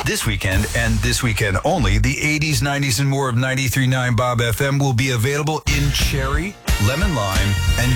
This weekend, and this weekend only, the 80s, 90s, and more of 93.9 Bob FM will be available in cherry, lemon lime, and